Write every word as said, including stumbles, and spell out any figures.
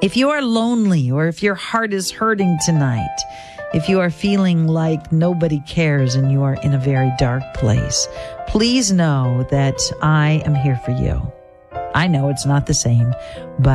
If you are lonely, or if your heart is hurting tonight, if you are feeling like nobody cares and you are in a very dark place, please know that I am here for you. I know it's not the same, but